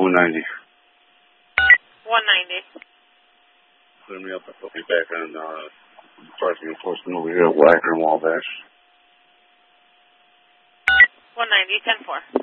190. 190. Clear me up and put me back on parking enforcement over here at Wagner and Wabash. 190, 10-4.